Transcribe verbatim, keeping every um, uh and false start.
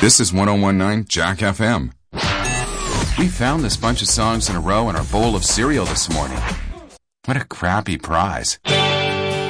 This is one oh one point nine Jack F M. We found this bunch of songs in a row in our bowl of cereal this morning. What a crappy prize.